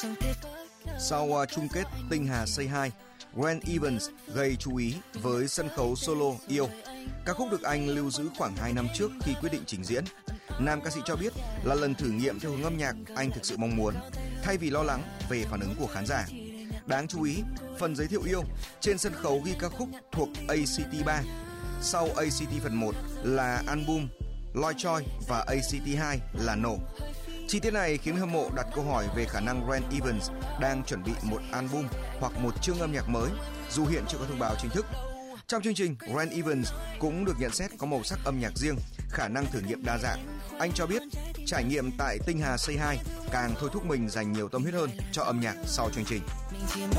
Sau chung kết Tinh Hà Say Hi, Grant Evans gây chú ý với sân khấu solo Yêu. Ca khúc được anh lưu giữ khoảng 2 năm trước khi quyết định trình diễn. Nam ca sĩ cho biết là lần thử nghiệm theo hướng âm nhạc anh thực sự mong muốn, thay vì lo lắng về phản ứng của khán giả. Đáng chú ý, phần giới thiệu Yêu trên sân khấu ghi ca khúc thuộc ACT 3. Sau ACT phần 1 là album Loi Choi và ACT 2 là Nổ. Chi tiết này khiến hâm mộ đặt câu hỏi về khả năng Grant Evans đang chuẩn bị một album hoặc một chương âm nhạc mới, dù hiện chưa có thông báo chính thức. Trong chương trình, Grant Evans cũng được nhận xét có màu sắc âm nhạc riêng, khả năng thử nghiệm đa dạng. Anh cho biết trải nghiệm tại Tinh Hà Say Hi càng thôi thúc mình dành nhiều tâm huyết hơn cho âm nhạc sau chương trình.